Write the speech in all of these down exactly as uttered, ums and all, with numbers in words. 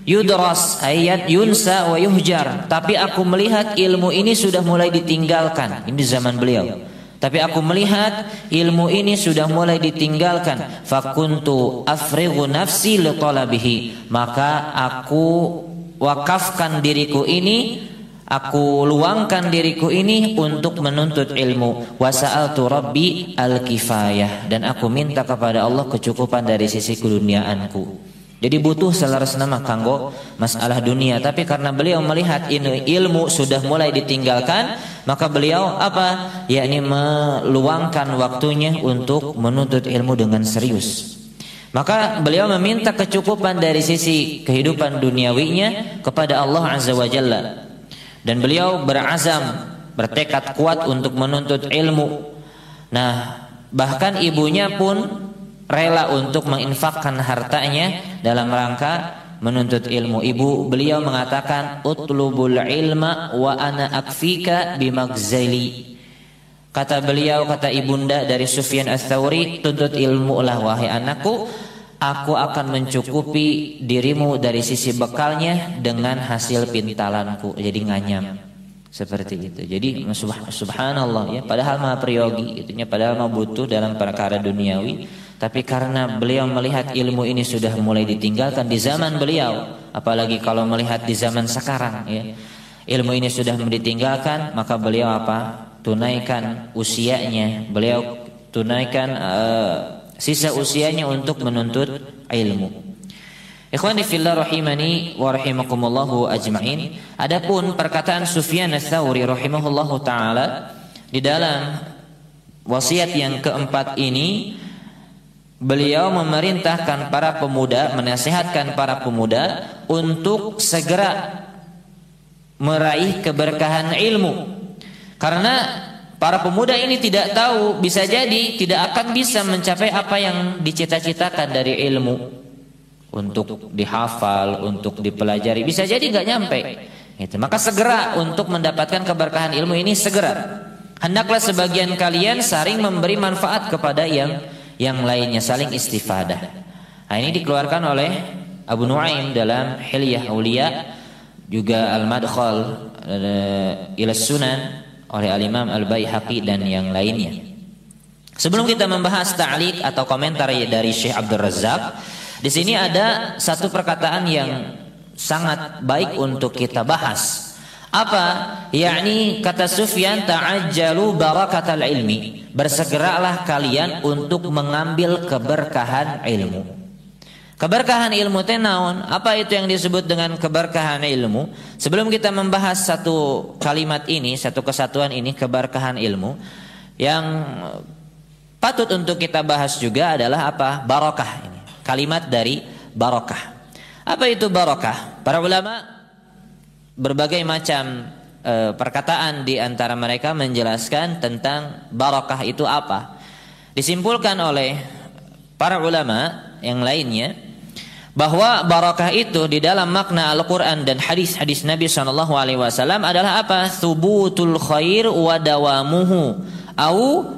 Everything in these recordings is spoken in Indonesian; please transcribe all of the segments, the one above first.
Yudras ayat yunsa wa yuhjar, tapi aku melihat ilmu ini sudah mulai ditinggalkan. Ini zaman beliau. Tapi aku melihat ilmu ini sudah mulai ditinggalkan. Fakuntu afrighu nafsi li talabihi, maka aku wakafkan diriku ini, aku luangkan diriku ini untuk menuntut ilmu. Wa sa'altu rabbi al-kifayah, dan aku minta kepada Allah kecukupan dari sisi keduniaanku. Jadi butuh selaras nama kanggo masalah dunia, tapi karena beliau melihat ini ilmu sudah mulai ditinggalkan, maka beliau apa? Yakni meluangkan waktunya untuk menuntut ilmu dengan serius. Maka beliau meminta kecukupan dari sisi kehidupan duniawinya kepada Allah Azza wa Jalla. Dan beliau berazam, bertekad kuat untuk menuntut ilmu. Nah, bahkan ibunya pun rela untuk menginfakkan hartanya dalam rangka menuntut ilmu. Ibu beliau mengatakan, utlubul ilma wa ana akfika bimagzali. Kata beliau, kata ibunda dari Sufyan Ats-Tsauri, tuntut ilmu lah wahai anakku, aku akan mencukupi dirimu dari sisi bekalnya dengan hasil pintalanku. Jadi nganyam seperti itu. Jadi subhanallah ya, padahal mah priyogi itunya, padahal mah butuh dalam perkara duniawi. Tapi karena beliau melihat ilmu ini sudah mulai ditinggalkan di zaman beliau, apalagi kalau melihat di zaman sekarang ya, ilmu ini sudah ditinggalkan, maka beliau apa? Tunaikan usianya, beliau tunaikan uh, sisa usianya untuk menuntut ilmu. Ikhwani fillah rahimani wa rahimakumullahu ajma'in. Adapun perkataan Sufyan Ats-Tsauri rahimahullahu taala di dalam wasiat yang keempat ini, beliau memerintahkan para pemuda, menasihatkan para pemuda untuk segera meraih keberkahan ilmu. Karena para pemuda ini tidak tahu, bisa jadi tidak akan bisa mencapai apa yang dicita-citakan dari ilmu. Untuk dihafal, untuk dipelajari, bisa jadi nggak nyampe. Gitu. Maka segera untuk mendapatkan keberkahan ilmu ini segera. Hendaklah sebagian kalian saling memberi manfaat kepada yang yang lainnya, saling istifadah. Nah, ini dikeluarkan oleh Abu Nuaim dalam Hilyah Auliya, juga Al-Madkhal ila Sunan oleh Al-Imam Al-Baihaqi dan yang lainnya. Sebelum kita membahas ta'liq atau komentar dari Syekh Abdul Razzaq, di sini ada satu perkataan yang sangat baik untuk kita bahas. Apa? Yakni kata Sufyan, ta'ajjalu barakatal ilmi. Bersegeralah kalian untuk mengambil keberkahan ilmu. Keberkahan ilmu teh naon? Apa itu yang disebut dengan keberkahan ilmu? Sebelum kita membahas satu kalimat ini, satu kesatuan ini, keberkahan ilmu, yang patut untuk kita bahas juga adalah apa? Barakah ini. Kalimat dari barakah. Apa itu barakah? Para ulama berbagai macam e, perkataan di antara mereka menjelaskan tentang barakah itu apa. Disimpulkan oleh para ulama yang lainnya bahwa barakah itu di dalam makna Al-Quran dan hadis-hadis Nabi shallallahu alaihi wasallam adalah apa? Thubutul khair wa dawamuhu, au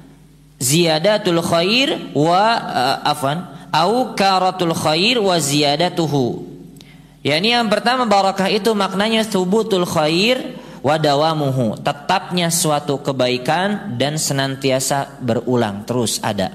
ziyadatul khair wa uh, afan au karatul khair wa ziyadatuhu. Yani yang pertama, barakah itu maknanya thubutul khair wa dawamuhu, tetapnya suatu kebaikan dan senantiasa berulang, terus ada.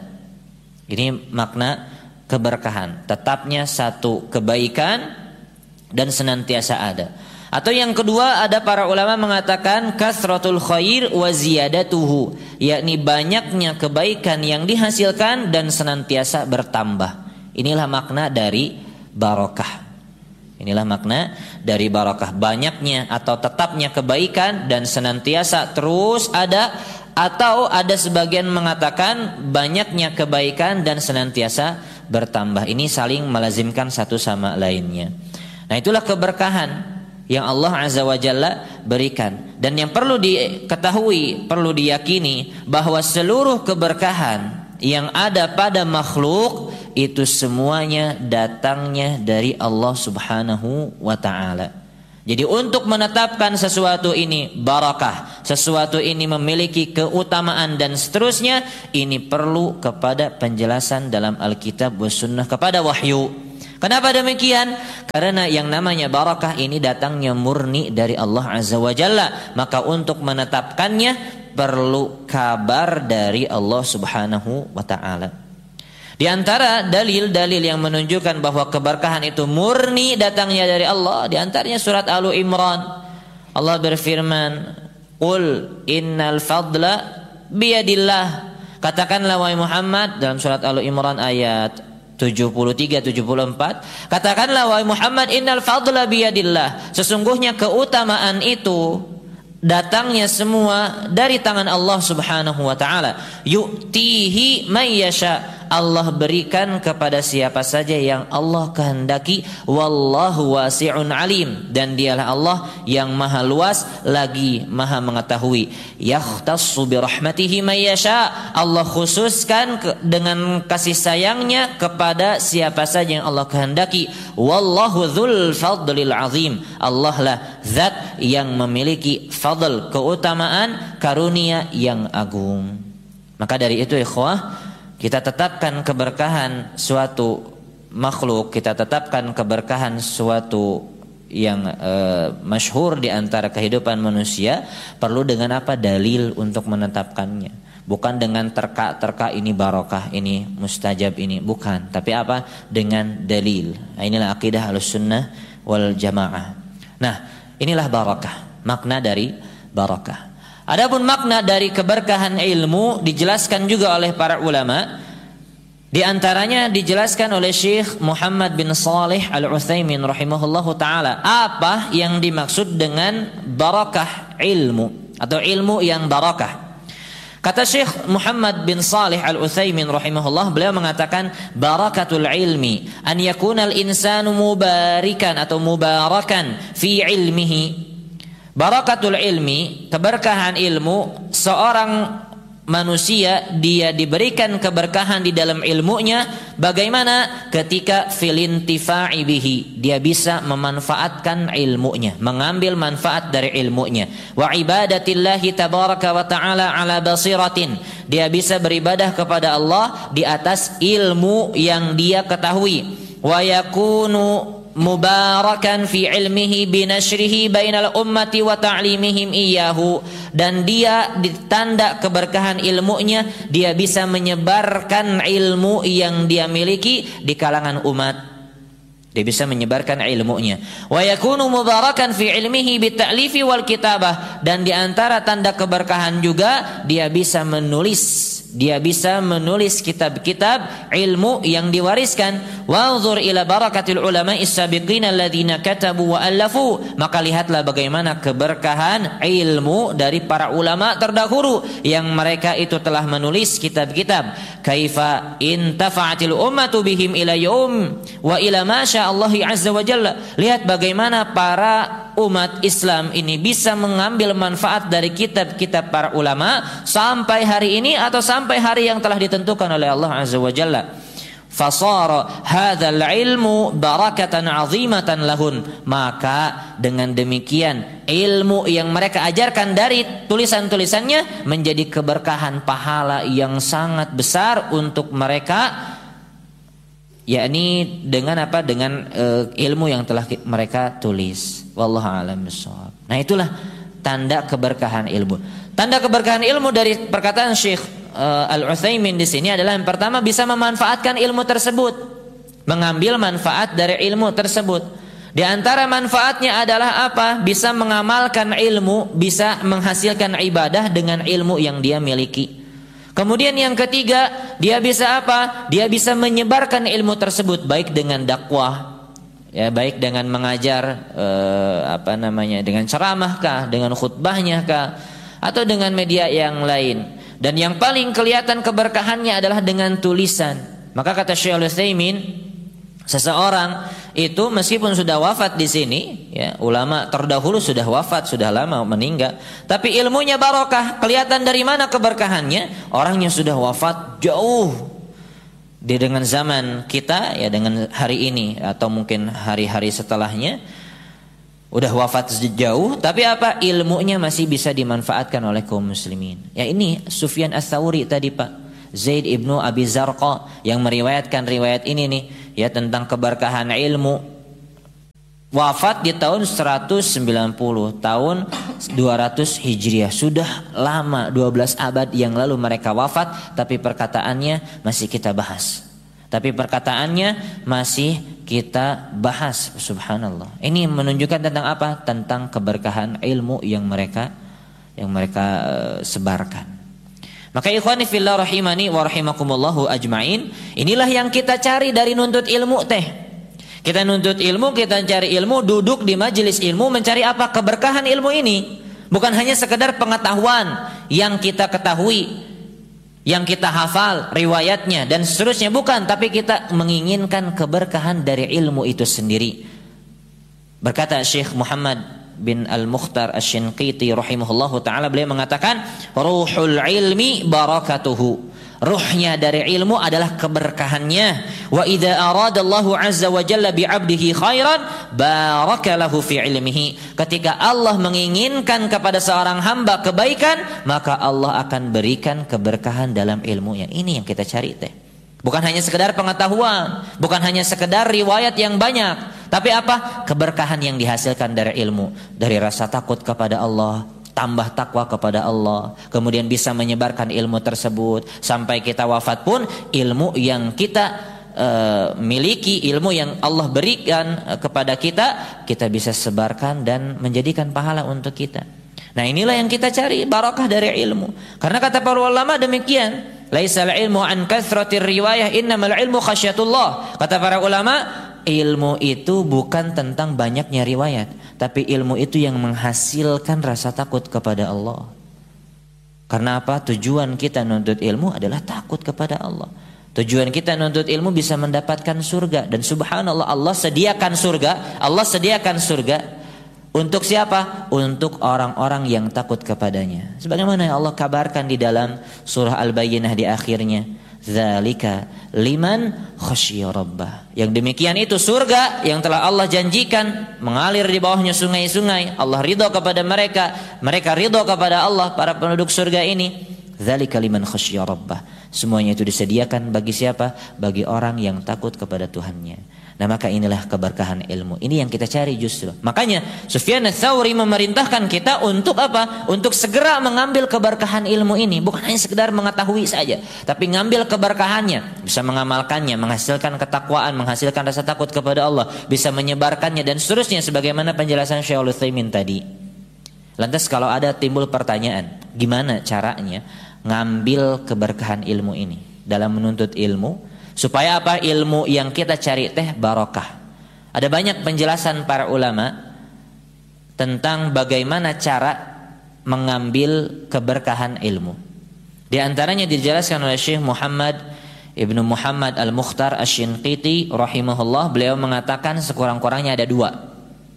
Ini makna keberkahan, tetapnya satu kebaikan dan senantiasa ada. Atau yang kedua, ada para ulama mengatakan kasratul khair wa ziyadatuhu, yakni banyaknya kebaikan yang dihasilkan dan senantiasa bertambah. Inilah makna dari barakah. Inilah makna dari barakah, banyaknya atau tetapnya kebaikan dan senantiasa terus ada. Atau ada sebagian mengatakan banyaknya kebaikan dan senantiasa bertambah. Ini saling melazimkan satu sama lainnya. Nah, itulah keberkahan yang Allah Azza wa Jalla berikan. Dan yang perlu diketahui, perlu diyakini bahwa seluruh keberkahan yang ada pada makhluk itu semuanya datangnya dari Allah Subhanahu wa ta'ala. Jadi untuk menetapkan sesuatu ini barakah, sesuatu ini memiliki keutamaan dan seterusnya, ini perlu kepada penjelasan dalam Alkitab wa Sunnah, kepada wahyu. Kenapa demikian? Karena yang namanya barakah ini datangnya murni dari Allah Azza wa Jalla. Maka untuk menetapkannya perlu kabar dari Allah Subhanahu wa ta'ala. Di antara dalil-dalil yang menunjukkan bahwa keberkahan itu murni datangnya dari Allah, di antaranya surat Al Imran. Allah berfirman, "Qul innal fadla biyadillah." Katakanlah wahai Muhammad, dalam surat Al Imran ayat tujuh puluh tiga tujuh puluh empat, katakanlah wahai Muhammad, innal fadla biyadillah, sesungguhnya keutamaan itu datangnya semua dari tangan Allah Subhanahu wa taala. Yu'tihi may yasha, Allah berikan kepada siapa saja yang Allah kehendaki. Wallahu wasi'un alim, dan dialah Allah yang maha luas lagi maha mengetahui. Yakhtassu bi rahmatihi may yasha, Allah khususkan ke, dengan kasih sayangnya kepada siapa saja yang Allah kehendaki. Wallahu dzul fadlil azim, Allah lah zat yang memiliki fadl, keutamaan, karunia yang agung. Maka dari itu ikhwah, kita tetapkan keberkahan suatu makhluk, kita tetapkan keberkahan suatu yang e, masyhur di antara kehidupan manusia, perlu dengan apa? Dalil untuk menetapkannya. Bukan dengan terka-terka ini barokah, ini mustajab, ini bukan. Tapi apa? Dengan dalil. Nah, inilah akidah Ahlussunnah wal Jamaah. Nah, inilah barakah, makna dari barakah. Adapun makna dari keberkahan ilmu dijelaskan juga oleh para ulama. Di antaranya dijelaskan oleh Syekh Muhammad bin Shalih Al-Utsaimin rahimahullahu taala, apa yang dimaksud dengan barakah ilmu atau ilmu yang barakah. Kata Syekh Muhammad bin Shalih Al-Utsaimin rahimahullah, beliau mengatakan barakatul ilmi an yakunal insanu mubarikan atau mubarakan fi ilmihi. Barakatul ilmi, keberkahan ilmu, seorang manusia dia diberikan keberkahan di dalam ilmunya. Bagaimana? Ketika filintifa'i bihi, dia bisa memanfaatkan ilmunya, mengambil manfaat dari ilmunya. Wa ibadatillahi tabaraka wa ta'ala ala basiratin, dia bisa beribadah kepada Allah di atas ilmu yang dia ketahui. Wa yakunu mubarakan fi ilmihi binashrihi bainal ummati wa ta'limihim iyyahu, dan dia ditanda keberkahan ilmunya, dia bisa menyebarkan ilmu yang dia miliki di kalangan umat. Dia bisa menyebarkan ilmunya. Wa yakunu mubarakan fi ilmihi bita'lifi wal kitabah, dan di antara tanda keberkahan juga dia bisa menulis, dia bisa menulis kitab-kitab ilmu yang diwariskan. Wanzur ila barakatil ulama'is sabiqin alladziina katabu wa allafu, maka lihatlah bagaimana keberkahan ilmu dari para ulama terdahulu yang mereka itu telah menulis kitab-kitab. Kaifa intafa'atil ummatu bihim ila yaum wa ila ma syaa Allah azza wa jalla. Lihat bagaimana para umat Islam ini bisa mengambil manfaat dari kitab-kitab para ulama sampai hari ini atau sampai hari yang telah ditentukan oleh Allah azza wa jalla. Fasara hadzal ilmu barakatan azimatan lahun, maka dengan demikian ilmu yang mereka ajarkan dari tulisan-tulisannya menjadi keberkahan pahala yang sangat besar untuk mereka, yakni dengan apa? Dengan uh, ilmu yang telah mereka tulis. Wallahu a'lam bishawab. Nah, itulah tanda keberkahan ilmu. Tanda keberkahan ilmu dari perkataan Syekh Uh, Al-Utsaimin di sini adalah yang pertama, bisa memanfaatkan ilmu tersebut, mengambil manfaat dari ilmu tersebut. Di antara manfaatnya adalah apa? Bisa mengamalkan ilmu, bisa menghasilkan ibadah dengan ilmu yang dia miliki. Kemudian yang ketiga, dia bisa apa? Dia bisa menyebarkan ilmu tersebut, baik dengan dakwah, ya, baik dengan mengajar, uh, apa namanya, dengan ceramahkah, dengan khutbahnya kah, atau dengan media yang lain. Dan yang paling kelihatan keberkahannya adalah dengan tulisan. Maka kata Syekh Al-Utsaimin, seseorang itu meskipun sudah wafat di sini, ya, ulama terdahulu sudah wafat, sudah lama meninggal, tapi ilmunya barokah. Kelihatan dari mana keberkahannya? Orang yang sudah wafat jauh di dengan zaman kita, ya, dengan hari ini atau mungkin hari-hari setelahnya, udah wafat jauh, tapi apa? Ilmunya masih bisa dimanfaatkan oleh kaum muslimin. Ya, ini Sufyan Ats-Tsauri tadi, Pak. Zaid ibnu Abi Zarqa yang meriwayatkan riwayat ini nih. ya tentang keberkahan ilmu. Wafat di tahun seratus sembilan puluh, tahun dua ratus Hijriah. Sudah lama, dua belas abad yang lalu mereka wafat, tapi perkataannya masih kita bahas. Tapi perkataannya masih kita bahas. Subhanallah. Ini menunjukkan tentang apa? Tentang keberkahan ilmu yang mereka yang mereka uh, sebarkan. Maka ikhwani fillah rahimani wa rahimakumullahu ajmain, inilah yang kita cari dari nuntut ilmu teh. Kita nuntut ilmu, kita cari ilmu, duduk di majelis ilmu mencari apa? Keberkahan ilmu ini. Bukan hanya sekedar pengetahuan yang kita ketahui, yang kita hafal riwayatnya dan seterusnya, bukan, tapi kita menginginkan keberkahan dari ilmu itu sendiri. Berkata Syekh Muhammad bin Al-Mukhtar Asy-Shinqiti rahimahullahu taala, beliau mengatakan ruhul ilmi barakatuhu. Ruhnya dari ilmu adalah keberkahannya. Wa idza aradallahu azza wa jalla bi 'abdihi khairan barakalahu fi ilmihi. Ketika Allah menginginkan kepada seorang hamba kebaikan, maka Allah akan berikan keberkahan dalam ilmunya. Ini yang kita cari teh. Bukan hanya sekedar pengetahuan, bukan hanya sekedar riwayat yang banyak, tapi apa? Keberkahan yang dihasilkan dari ilmu, dari rasa takut kepada Allah, tambah takwa kepada Allah, kemudian bisa menyebarkan ilmu tersebut sampai kita wafat pun ilmu yang kita uh, miliki, ilmu yang Allah berikan uh, kepada kita, kita bisa sebarkan dan menjadikan pahala untuk kita. Nah, inilah yang kita cari, barakah dari ilmu. Karena kata para ulama demikian, laisal ilmu an kathratir riwayah, innamal ilmu khasyatullah. Kata para ulama, ilmu itu bukan tentang banyaknya riwayat, tapi ilmu itu yang menghasilkan rasa takut kepada Allah. Karena apa? Tujuan kita nuntut ilmu adalah takut kepada Allah. Tujuan kita nuntut ilmu bisa mendapatkan surga. Dan subhanallah, Allah sediakan surga. Allah sediakan surga untuk siapa? Untuk orang-orang yang takut kepadanya. Sebagaimana Allah kabarkan di dalam surah Al-Bayyinah di akhirnya, dzalika liman khasyiya rabbah. Yang demikian itu surga yang telah Allah janjikan, mengalir di bawahnya sungai-sungai. Allah ridha kepada mereka, mereka ridha kepada Allah, para penduduk surga ini. Dzalika liman khasyiya rabbah. Semuanya itu disediakan bagi siapa? Bagi orang yang takut kepada Tuhannya. Nah, maka inilah keberkahan ilmu. Ini yang kita cari justru. Makanya Sufyan Ats-Tsauri memerintahkan kita untuk apa? Untuk segera mengambil keberkahan ilmu ini. Bukan hanya sekedar mengetahui saja, tapi ngambil keberkahannya, bisa mengamalkannya, menghasilkan ketakwaan, menghasilkan rasa takut kepada Allah, bisa menyebarkannya dan seterusnya, sebagaimana penjelasan Syaikh Utsaimin tadi. Lantas kalau ada timbul pertanyaan, gimana caranya ngambil keberkahan ilmu ini dalam menuntut ilmu? Supaya apa? Ilmu yang kita cari teh barokah. Ada banyak penjelasan para ulama tentang bagaimana cara mengambil keberkahan ilmu. Di antaranya dijelaskan oleh Syekh Muhammad Ibnu Muhammad Al-Mukhtar Asy-Shinqiti rahimahullah. Beliau mengatakan sekurang-kurangnya ada dua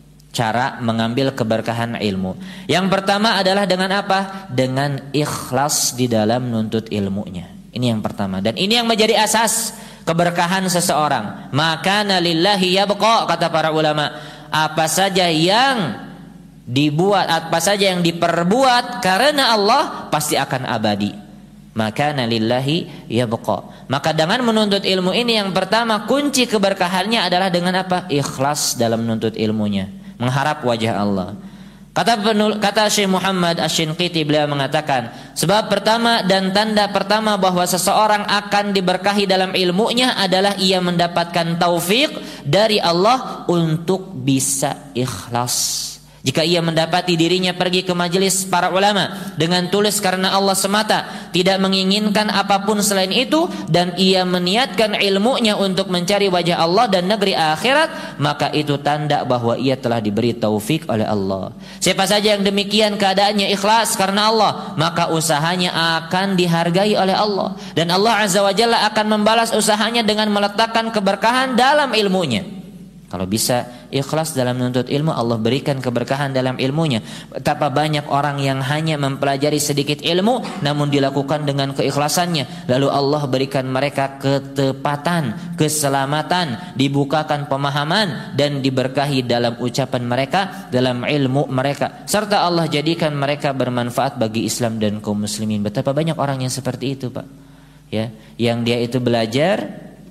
cara mengambil keberkahan ilmu. Yang pertama adalah dengan apa? Dengan ikhlas di dalam nuntut ilmunya. Ini yang pertama, dan ini yang menjadi asas keberkahan seseorang. Maka lillahi yabqa, kata para ulama. Apa saja yang dibuat, apa saja yang diperbuat karena Allah pasti akan abadi. Maka lillahi yabqa. Maka dengan menuntut ilmu ini, yang pertama kunci keberkahannya adalah dengan apa? Ikhlas dalam menuntut ilmunya, mengharap wajah Allah. Kata penul, kata Syekh Muhammad Asy-Shinqiti, beliau mengatakan, sebab pertama dan tanda pertama bahwa seseorang akan diberkahi dalam ilmunya adalah ia mendapatkan taufik dari Allah untuk bisa ikhlas. Jika ia mendapati dirinya pergi ke majelis para ulama dengan tulus karena Allah semata, tidak menginginkan apapun selain itu, dan ia meniatkan ilmunya untuk mencari wajah Allah dan negeri akhirat, maka itu tanda bahwa ia telah diberi taufik oleh Allah. Siapa saja yang demikian keadaannya ikhlas karena Allah, maka usahanya akan dihargai oleh Allah, dan Allah Azza wa Jalla akan membalas usahanya dengan meletakkan keberkahan dalam ilmunya. Kalau bisa ikhlas dalam menuntut ilmu, Allah berikan keberkahan dalam ilmunya. Betapa banyak orang yang hanya mempelajari sedikit ilmu namun dilakukan dengan keikhlasannya, lalu Allah berikan mereka ketepatan, keselamatan, dibukakan pemahaman dan diberkahi dalam ucapan mereka, dalam ilmu mereka, serta Allah jadikan mereka bermanfaat bagi Islam dan kaum muslimin. Betapa banyak orang yang seperti itu, Pak. Ya, yang dia itu belajar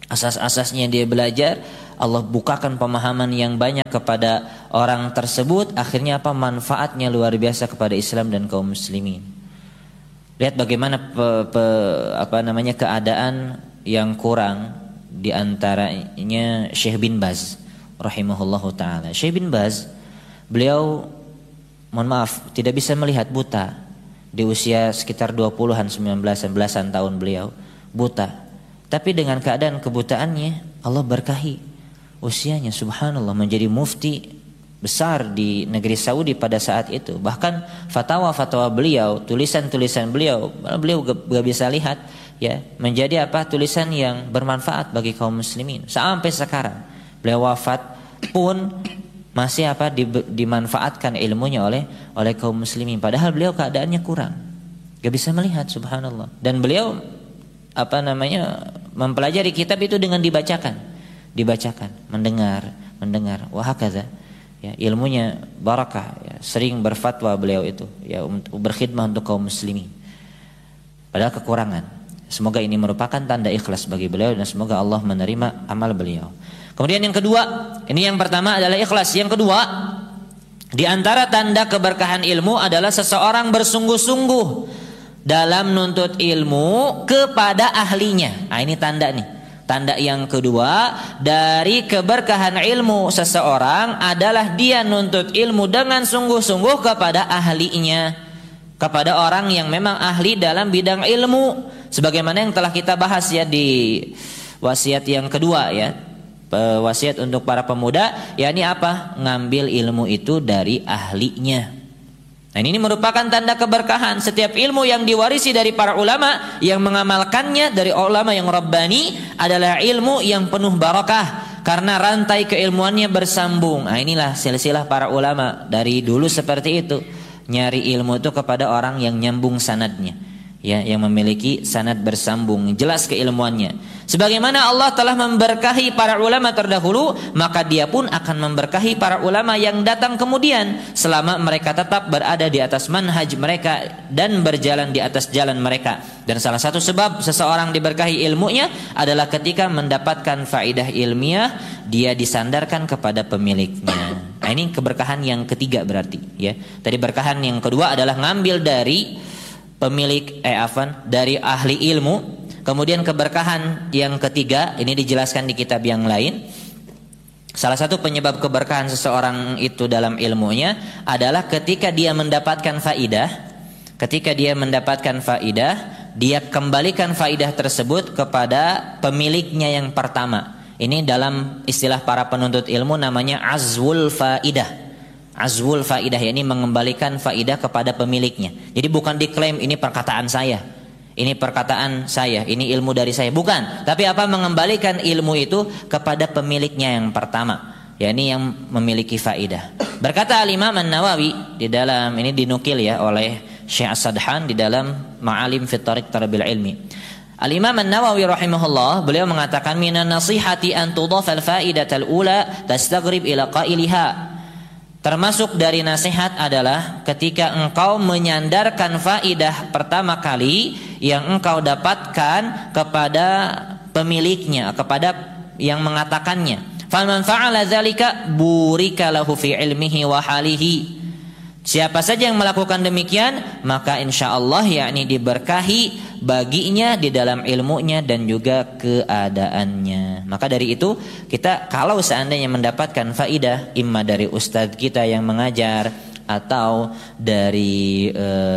asas-asasnya dia belajar, Allah bukakan pemahaman yang banyak kepada orang tersebut, akhirnya apa, manfaatnya luar biasa kepada Islam dan kaum muslimin. Lihat bagaimana pe, pe, apa namanya keadaan yang kurang di antaranya Syekh bin Baz rahimahullahu taala. Syekh bin Baz, beliau mohon maaf tidak bisa melihat, buta. Di usia sekitar dua puluhan, sembilan belasan belasan tahun beliau buta. Tapi dengan keadaan kebutaannya Allah berkahi usianya, subhanallah, menjadi mufti besar di negeri Saudi pada saat itu. Bahkan fatwa-fatwa beliau, tulisan-tulisan beliau, beliau gak, gak bisa lihat ya, menjadi apa, tulisan yang bermanfaat bagi kaum muslimin. Sampai sekarang beliau wafat pun masih apa di, dimanfaatkan ilmunya oleh oleh kaum muslimin. Padahal beliau keadaannya kurang, gak bisa melihat, subhanallah. Dan beliau apa namanya mempelajari kitab itu dengan dibacakan, dibacakan, mendengar, mendengar, wahakaza. Ya, ilmunya barakah, ya, sering berfatwa beliau itu, ya, untuk berkhidmah untuk kaum muslimin. Padahal kekurangan. Semoga ini merupakan tanda ikhlas bagi beliau dan semoga Allah menerima amal beliau. Kemudian yang kedua, ini yang pertama adalah ikhlas. Yang kedua, di antara tanda keberkahan ilmu adalah seseorang bersungguh-sungguh dalam nuntut ilmu kepada ahlinya. Nah, ini tanda nih. Tanda yang kedua dari keberkahan ilmu seseorang adalah dia nuntut ilmu dengan sungguh-sungguh kepada ahlinya, kepada orang yang memang ahli dalam bidang ilmu. Sebagaimana yang telah kita bahas ya di wasiat yang kedua ya, wasiat untuk para pemuda, yakni apa? Ngambil ilmu itu dari ahlinya. Nah, ini merupakan tanda keberkahan. Setiap ilmu yang diwarisi dari para ulama yang mengamalkannya, dari ulama yang rabbani, adalah ilmu yang penuh barakah karena rantai keilmuannya bersambung. Nah, inilah silsilah para ulama dari dulu seperti itu. Nyari ilmu itu kepada orang yang nyambung sanadnya, ya, yang memiliki sanad bersambung, jelas keilmuannya. Sebagaimana Allah telah memberkahi para ulama terdahulu, maka dia pun akan memberkahi para ulama yang datang kemudian selama mereka tetap berada di atas manhaj mereka dan berjalan di atas jalan mereka. Dan salah satu sebab seseorang diberkahi ilmunya adalah ketika mendapatkan faidah ilmiah, dia disandarkan kepada pemiliknya. Nah, ini keberkahan yang ketiga berarti, ya. Tadi berkahan yang kedua adalah ngambil dari pemilik eh afan dari ahli ilmu. Kemudian keberkahan yang ketiga ini dijelaskan di kitab yang lain. Salah satu penyebab keberkahan seseorang itu dalam ilmunya adalah ketika dia mendapatkan faidah, ketika dia mendapatkan faidah, dia kembalikan faidah tersebut kepada pemiliknya yang pertama. Ini dalam istilah para penuntut ilmu namanya azwul faidah. Azwul faidah, yakni mengembalikan faidah kepada pemiliknya. Jadi bukan diklaim ini perkataan saya, ini perkataan saya, ini ilmu dari saya, bukan. Tapi apa, mengembalikan ilmu itu kepada pemiliknya yang pertama, yakni yang memiliki faidah. Berkata Al-Imam An-Nawawi di dalam ini, dinukil ya oleh Syekh As-Sadhan di dalam Ma'alim fi Thariq Tarabil Ilmi. Al-Imam An-Nawawi rahimahullah, beliau mengatakan minan nasihati an tudhafa al-faidatal ula tastaghrib ila qailiha. Termasuk dari nasihat adalah ketika engkau menyandarkan faidah pertama kali yang engkau dapatkan kepada pemiliknya, kepada yang mengatakannya. Faman fa'ala dzalika burika lahu fi ilmihi wa halihi. Siapa saja yang melakukan demikian, maka insyaallah yakni diberkahi baginya di dalam ilmunya dan juga keadaannya. Maka dari itu kita kalau seandainya mendapatkan faidah imma dari ustadz kita yang mengajar atau dari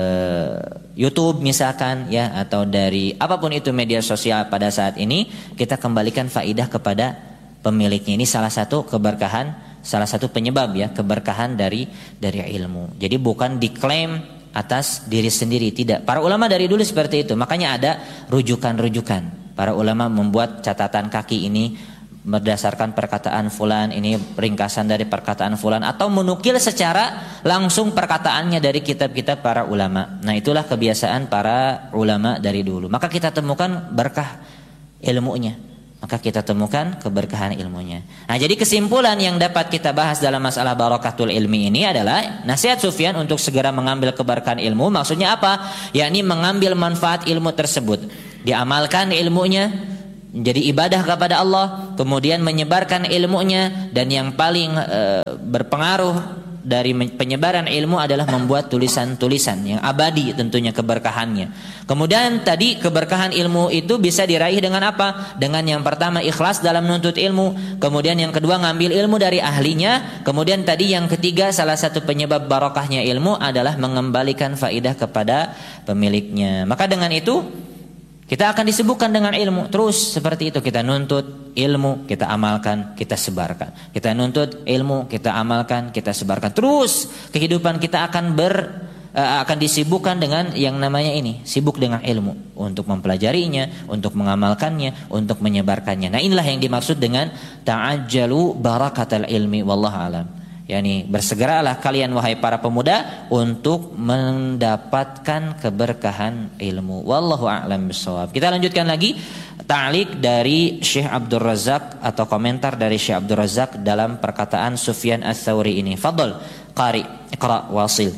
uh, YouTube misalkan ya, atau dari apapun itu media sosial pada saat ini, kita kembalikan faidah kepada pemiliknya. Ini salah satu keberkahan, salah satu penyebab ya keberkahan dari dari ilmu. Jadi bukan diklaim atas diri sendiri, tidak. Para ulama dari dulu seperti itu. Makanya ada rujukan-rujukan. Para ulama membuat catatan kaki ini berdasarkan perkataan fulan, ini ringkasan dari perkataan fulan, atau menukil secara langsung perkataannya dari kitab-kitab para ulama. Nah, itulah kebiasaan para ulama dari dulu. Maka kita temukan berkah ilmunya. Maka kita temukan keberkahan ilmunya. Nah, jadi kesimpulan yang dapat kita bahas dalam masalah barakatul ilmi ini adalah nasihat Sufyan untuk segera mengambil keberkahan ilmu. Maksudnya apa? Yakni mengambil manfaat ilmu tersebut, diamalkan ilmunya, menjadi ibadah kepada Allah, kemudian menyebarkan ilmunya, dan yang paling e, berpengaruh dari penyebaran ilmu adalah membuat tulisan-tulisan yang abadi tentunya keberkahannya. Kemudian tadi keberkahan ilmu itu bisa diraih dengan apa? Dengan yang pertama ikhlas dalam menuntut ilmu, kemudian yang kedua ngambil ilmu dari ahlinya, kemudian tadi yang ketiga salah satu penyebab barokahnya ilmu adalah mengembalikan faidah kepada pemiliknya. Maka dengan itu kita akan disibukkan dengan ilmu. Terus seperti itu, kita nuntut ilmu, kita amalkan, kita sebarkan. Kita nuntut ilmu, kita amalkan, kita sebarkan. Terus kehidupan kita akan ber uh, akan disibukkan dengan yang namanya ini, sibuk dengan ilmu, untuk mempelajarinya, untuk mengamalkannya, untuk menyebarkannya. Nah, inilah yang dimaksud dengan ta'ajjalu barakatal ilmi, wallahu alam. Yani bersegeralah kalian wahai para pemuda untuk mendapatkan keberkahan ilmu. Wallahu a'lam bishawab. Kita lanjutkan lagi ta'liq dari Syekh Abdul Razak atau komentar dari Syekh Abdul Razak dalam perkataan Sufyan Ats-Tsauri ini. Fadhal qari, iqra wasil.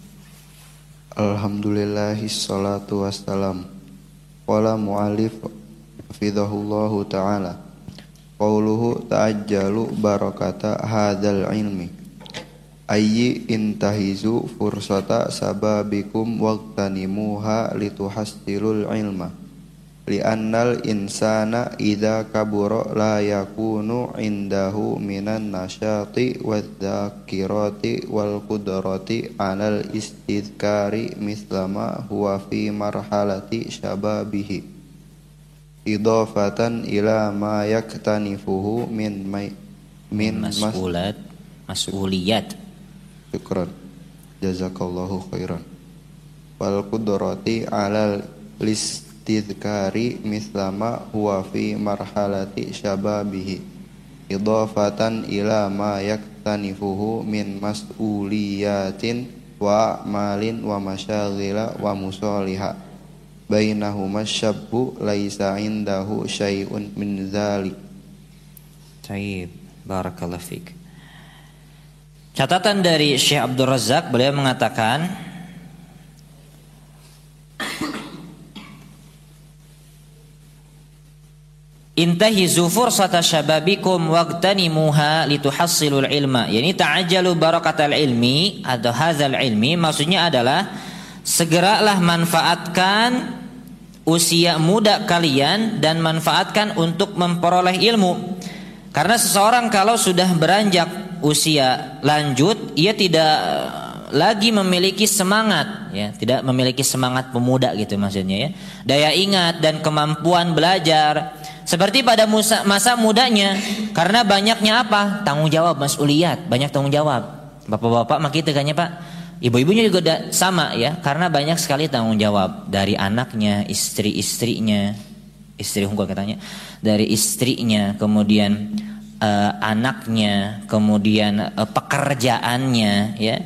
Alhamdulillahi sholatu wassalam. Qala mu'allif hafizahullahu ta'ala. Qauluhu ta'ajjalu barakata hadzal ilmi ayyi intahizu fursata sababikum waqtanimuha lituhassilul ilma li'annal insana idza kabura la yakunu indahu minan nasyati wadh-dhakirati wal qudrati 'alal istidkari mislama huwa fi marhalati syababihi idafatan ila ma yaktanifuhu min may, min mas'ulat mas'uliyat. Syukran, jazakallahu khairan. Wal qudrati alal listidkari mislama huwa fi marhalati syababihi idafatan ila ma yaktanifuhu min mas'uliyatin wa malin wa masyaghila wa musaliha bainahuma syabbu laisa indahu syai'un min dzalik. Baik, barakallahu fik. Catatan dari Syekh Abdul Razak, beliau mengatakan intahizu fursata syababikum waqtanimuha lituhassilul ilma. Yani ta'ajjalu barakatal ilmi atau hadzal ilmi, maksudnya adalah segeralah manfaatkan usia muda kalian dan manfaatkan untuk memperoleh ilmu. Karena seseorang kalau sudah beranjak usia lanjut, ia tidak lagi memiliki semangat, ya, tidak memiliki semangat pemuda gitu maksudnya, ya. Daya ingat dan kemampuan belajar seperti pada masa, masa mudanya, karena banyaknya apa? Tanggung jawab, mas'uliyat, banyak tanggung jawab. Bapak-bapak mah gitu kan ya, Pak. Ibu-ibunya juga sama, ya, karena banyak sekali tanggung jawab dari anaknya, istri-istrinya, istri unggul katanya, dari istrinya, kemudian uh, anaknya, kemudian uh, pekerjaannya, ya,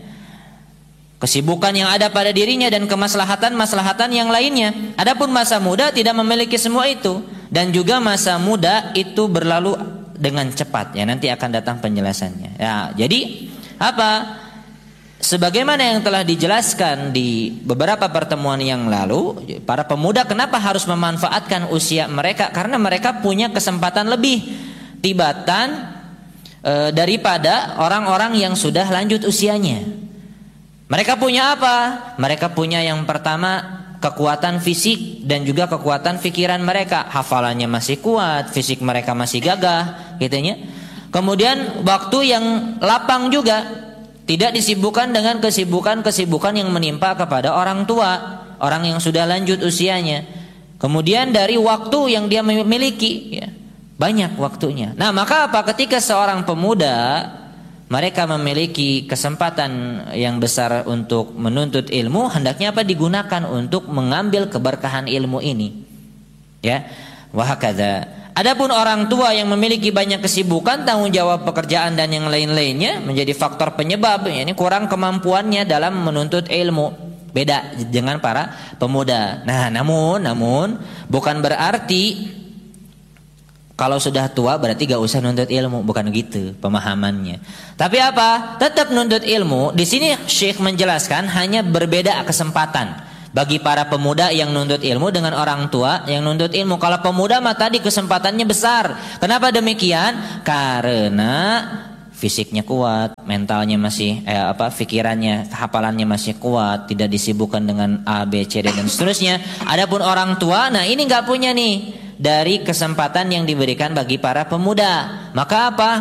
kesibukan yang ada pada dirinya dan kemaslahatan-maslahatan yang lainnya. Adapun masa muda tidak memiliki semua itu, dan juga masa muda itu berlalu dengan cepat, ya, nanti akan datang penjelasannya. Ya, jadi apa? Sebagaimana yang telah dijelaskan di beberapa pertemuan yang lalu, para pemuda kenapa harus memanfaatkan usia mereka? Karena mereka punya kesempatan lebih tibatan e, daripada orang-orang yang sudah lanjut usianya. Mereka punya apa? Mereka punya yang pertama kekuatan fisik dan juga kekuatan pikiran mereka. Hafalannya masih kuat, fisik mereka masih gagah, gitunya. Kemudian waktu yang lapang juga. Tidak disibukkan dengan kesibukan-kesibukan yang menimpa kepada orang tua, orang yang sudah lanjut usianya. Kemudian dari waktu yang dia memiliki, ya, banyak waktunya. Nah, maka apa? Ketika seorang pemuda mereka memiliki kesempatan yang besar untuk menuntut ilmu, hendaknya apa? Digunakan untuk mengambil keberkahan ilmu ini. Ya, wahakadha. Adapun orang tua yang memiliki banyak kesibukan, tanggung jawab pekerjaan dan yang lain-lainnya menjadi faktor penyebab, ini kurang kemampuannya dalam menuntut ilmu. Beda dengan para pemuda. Nah, namun namun bukan berarti kalau sudah tua berarti gak usah nuntut ilmu, bukan gitu pemahamannya. Tapi apa? Tetap nuntut ilmu. Di sini Syekh menjelaskan hanya berbeda kesempatan. bagi para pemuda yang nuntut ilmu dengan orang tua yang nuntut ilmu. Kalau pemuda mah tadi kesempatannya besar. Kenapa demikian? Karena fisiknya kuat, mentalnya masih eh, apa pikirannya, hafalannya masih kuat, tidak disibukkan dengan A, B, C, D dan seterusnya. Adapun orang tua, nah ini nggak punya nih dari kesempatan yang diberikan bagi para pemuda. Maka apa?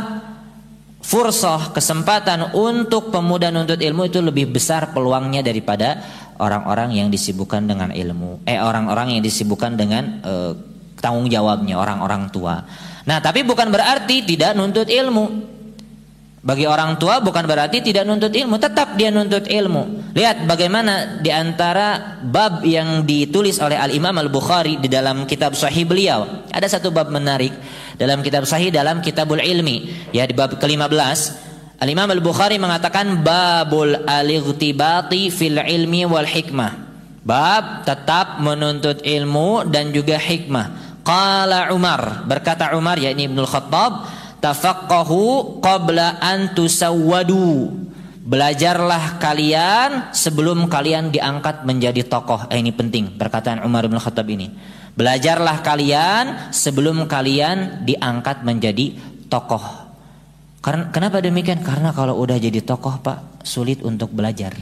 Fursah, kesempatan untuk pemuda nuntut ilmu itu lebih besar peluangnya daripada orang-orang yang disibukkan dengan ilmu. Eh orang-orang yang disibukkan dengan eh, tanggung jawabnya, orang-orang tua. Nah, tapi bukan berarti tidak nuntut ilmu. Bagi orang tua bukan berarti tidak nuntut ilmu, tetap dia nuntut ilmu. Lihat bagaimana di antara bab yang ditulis oleh Al-Imam Al-Bukhari di dalam kitab Sahih beliau. Ada satu bab menarik dalam kitab Sahih, dalam Kitabul Ilmi, ya di bab kelima belas. Al-Imam Al-Bukhari mengatakan babul al-ightibati fil ilmi wal hikmah. Bab tetap menuntut ilmu dan juga hikmah. Qala Umar, berkata Umar yakni Ibnul Khattab, tafaqahu qabla an tusawwadu. Belajarlah kalian sebelum kalian diangkat menjadi tokoh. Eh, ini penting perkataan Umar bin Khattab ini. Belajarlah kalian sebelum kalian diangkat menjadi tokoh. Karena kenapa demikian? Karena kalau udah jadi tokoh, Pak, sulit untuk belajar.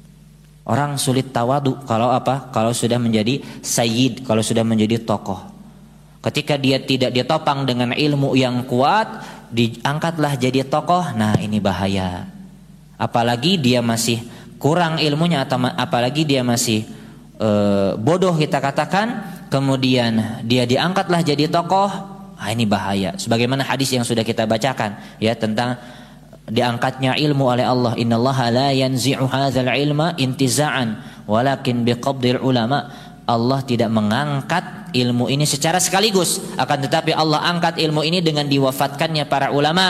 Orang sulit tawadu kalau apa? Kalau sudah menjadi sayyid, kalau sudah menjadi tokoh. Ketika dia tidak ditopang dengan ilmu yang kuat, diangkatlah jadi tokoh, nah ini bahaya. Apalagi dia masih kurang ilmunya, atau apalagi dia masih e, bodoh kita katakan, kemudian dia diangkatlah jadi tokoh, nah ini bahaya. Sebagaimana hadis yang sudah kita bacakan ya tentang diangkatnya ilmu oleh Allah. Innallaha la yanzi'u hadzal ilma intiza'an walakin biqabdil ulama. Allah tidak mengangkat ilmu ini secara sekaligus, akan tetapi Allah angkat ilmu ini dengan diwafatkannya para ulama.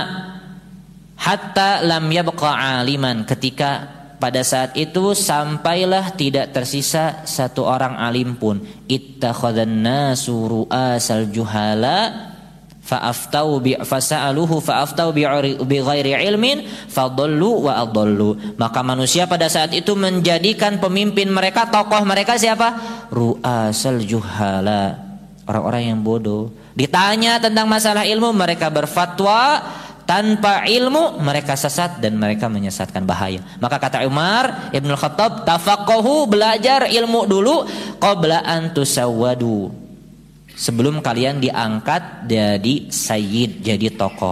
Hatta lam yabqa aliman, ketika pada saat itu sampailah tidak tersisa satu orang alim pun. Ittakhadhan nasu ru'asal juhala fa'aftau bi fasa'aluhu fa'aftau bi ghairi ilmin fadallu wa adallu. Maka manusia pada saat itu menjadikan pemimpin mereka, tokoh mereka siapa? Ru'asal juhala, orang-orang yang bodoh. Ditanya tentang masalah ilmu, mereka berfatwa tanpa ilmu, mereka sesat dan mereka menyesatkan, bahaya. Maka kata Umar Ibn Khattab, tafaqahu, belajar ilmu dulu qabla an tusawwadu, sebelum kalian diangkat jadi sayyid, jadi tokoh.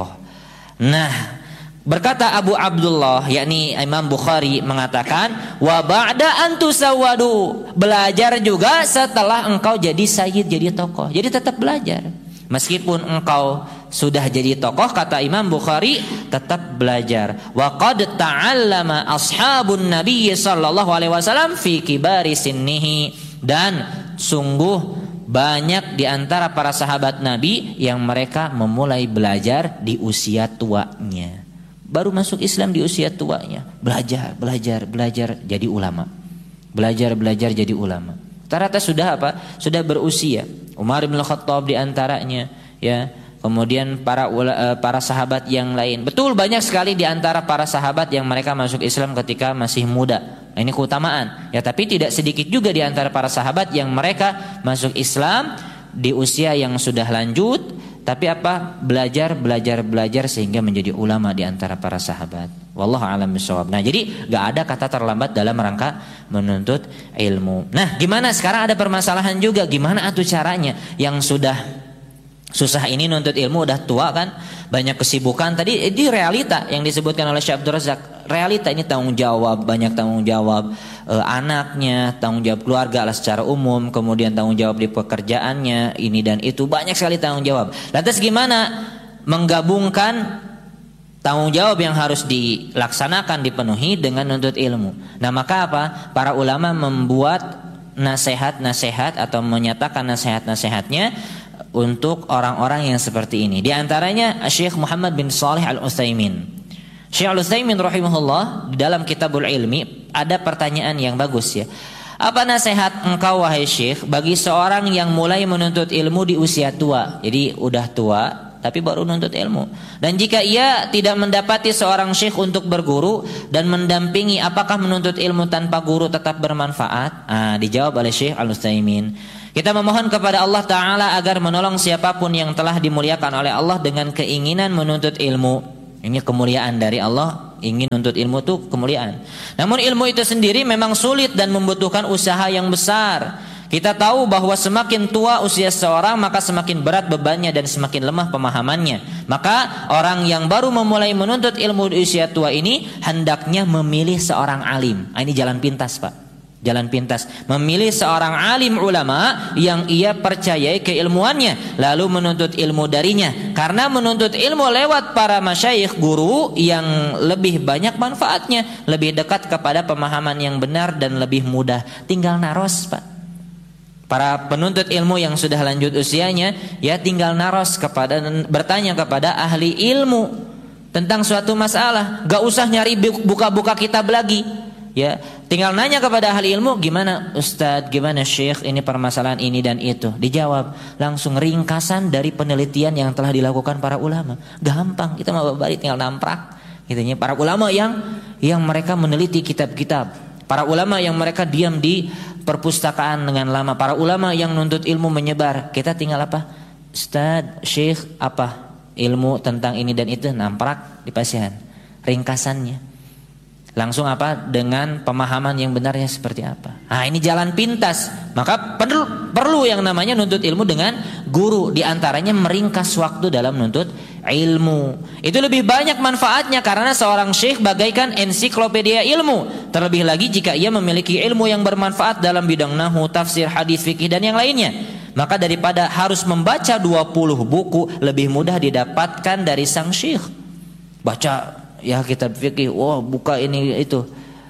Nah, berkata Abu Abdullah yakni Imam Bukhari mengatakan, wa ba'da an tusawwadu, belajar juga setelah engkau jadi sayyid, jadi tokoh. Jadi tetap belajar. Meskipun engkau sudah jadi tokoh, kata Imam Bukhari, tetap belajar. Wa qad ta'allama ashabun Nabi sallallahu alaihi wasallam fi kibari sinnihi, dan sungguh banyak di antara para sahabat Nabi yang mereka memulai belajar di usia tuanya. Baru masuk Islam di usia tuanya, belajar, belajar, belajar jadi ulama. Belajar, belajar jadi ulama. Rata-rata sudah apa? Sudah berusia. Umar bin Khattab di antaranya, ya. Kemudian para para sahabat yang lain. Betul, banyak sekali di antara para sahabat yang mereka masuk Islam ketika masih muda. Nah, ini keutamaan. Ya, tapi tidak sedikit juga di antara para sahabat yang mereka masuk Islam di usia yang sudah lanjut, tapi apa? Belajar, belajar, belajar sehingga menjadi ulama di antara para sahabat. Wallahu a'lam bishawab. Nah, jadi enggak ada kata terlambat dalam rangka menuntut ilmu. Nah, gimana sekarang ada permasalahan juga, gimana atuh caranya? Yang sudah susah ini nuntut ilmu, udah tua kan, banyak kesibukan. Tadi ini realita yang disebutkan oleh Syekh Abdul Razak. Realita ini tanggung jawab, banyak tanggung jawab e, anaknya, tanggung jawab keluarga lah secara umum, kemudian tanggung jawab di pekerjaannya, ini dan itu, banyak sekali tanggung jawab. Lantas gimana menggabungkan tanggung jawab yang harus dilaksanakan, dipenuhi dengan nuntut ilmu? Nah, maka apa? Para ulama membuat nasihat-nasihat atau menyatakan nasihat-nasihatnya untuk orang-orang yang seperti ini. Di antaranya Syekh Muhammad bin Shalih Al-Utsaimin. Syekh Al-Utsaimin rahimahullah di dalam Kitabul Ilmi ada pertanyaan yang bagus ya. Apa nasihat engkau wahai Syekh bagi seorang yang mulai menuntut ilmu di usia tua? Jadi udah tua, tapi baru menuntut ilmu. Dan jika ia tidak mendapati seorang syekh untuk berguru dan mendampingi, apakah menuntut ilmu tanpa guru tetap bermanfaat? Ah, dijawab oleh Syekh Al-Utsaimin. Kita memohon kepada Allah Ta'ala agar menolong siapapun yang telah dimuliakan oleh Allah dengan keinginan menuntut ilmu. Ini kemuliaan dari Allah. Ingin menuntut ilmu itu kemuliaan. Namun ilmu itu sendiri memang sulit dan membutuhkan usaha yang besar. Kita tahu bahwa semakin tua usia seseorang maka semakin berat bebannya dan semakin lemah pemahamannya. Maka orang yang baru memulai menuntut ilmu di usia tua ini hendaknya memilih seorang alim. Ini jalan pintas, Pak. Jalan pintas, memilih seorang alim ulama yang ia percayai keilmuannya, lalu menuntut ilmu darinya. Karena menuntut ilmu lewat para masyayikh guru yang lebih banyak manfaatnya, lebih dekat kepada pemahaman yang benar dan lebih mudah. Tinggal naros, Pak. Para penuntut ilmu yang sudah lanjut usianya, ya tinggal naros kepada, bertanya kepada ahli ilmu tentang suatu masalah. Gak usah nyari buka-buka kitab lagi. Ya, tinggal nanya kepada ahli ilmu, gimana Ustadz, gimana Syekh, ini permasalahan ini dan itu. Dijawab langsung ringkasan dari penelitian yang telah dilakukan para ulama. Gampang, kita mau balik tinggal namprak. Gitunya para ulama yang yang mereka meneliti kitab-kitab. Para ulama yang mereka diam di perpustakaan dengan lama. Para ulama yang nuntut ilmu menyebar. Kita tinggal apa? Ustadz, Syekh, apa ilmu tentang ini dan itu, namprak di pasihan. Ringkasannya. Langsung apa? Dengan pemahaman yang benarnya seperti apa. Nah, ini jalan pintas. Maka perlu, perlu yang namanya nuntut ilmu dengan guru. Di antaranya meringkas waktu dalam nuntut ilmu. Itu lebih banyak manfaatnya karena seorang syekh bagaikan ensiklopedia ilmu. Terlebih lagi jika ia memiliki ilmu yang bermanfaat dalam bidang nahwu, tafsir, hadis, fikih dan yang lainnya. Maka daripada harus membaca dua puluh buku, lebih mudah didapatkan dari sang syekh. Baca ya kitab fikih, wah buka ini itu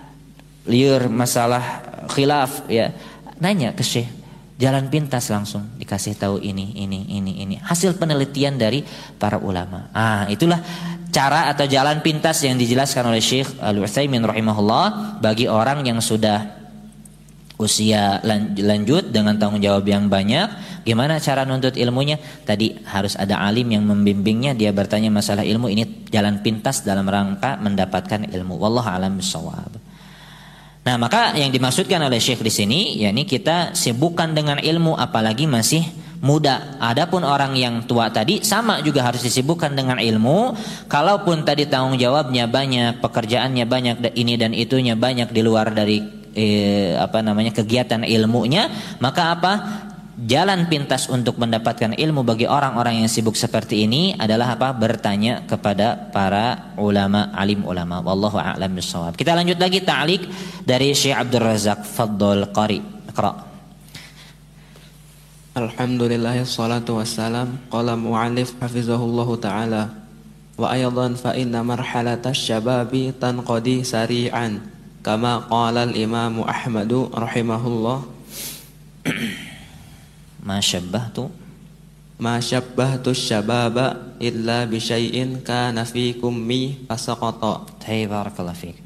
liur masalah khilaf, ya nanya ke syekh, jalan pintas langsung dikasih tahu ini ini ini ini hasil penelitian dari para ulama. Ah, itulah cara atau jalan pintas yang dijelaskan oleh Syekh Al-Utsaimin rahimahullah bagi orang yang sudah usia lanjut dengan tanggung jawab yang banyak. Gimana cara nuntut ilmunya? Tadi harus ada alim yang membimbingnya. Dia bertanya masalah ilmu, ini jalan pintas dalam rangka mendapatkan ilmu. Wallahu a'lam bishawab. Nah, maka yang dimaksudkan oleh Syekh di sini, yakni kita sibukkan dengan ilmu apalagi masih muda. Adapun orang yang tua tadi sama juga harus disibukkan dengan ilmu. Kalaupun tadi tanggung jawabnya banyak, pekerjaannya banyak, ini dan itunya banyak di luar dari eh, apa namanya kegiatan ilmunya, maka apa? Jalan pintas untuk mendapatkan ilmu bagi orang-orang yang sibuk seperti ini adalah apa? Bertanya kepada para ulama, alim ulama. Wallahu a'lam bishawab. Kita lanjut lagi ta'liq dari Syekh Abdul Razak. Fadhol qari. Iqra. Alhamdulillah wassalatu wassalam. Qala mu'allif hafizahullahu ta'ala. Wa aydan fa inna marhalatash syababi tanqadi sari'an kama qala al-Imam Ahmadu rahimahullah. Ma syabbahtu Ma syabbahtu syababa illa bi syai'in kana fi kummi fasaqata. Barakallahu fiik.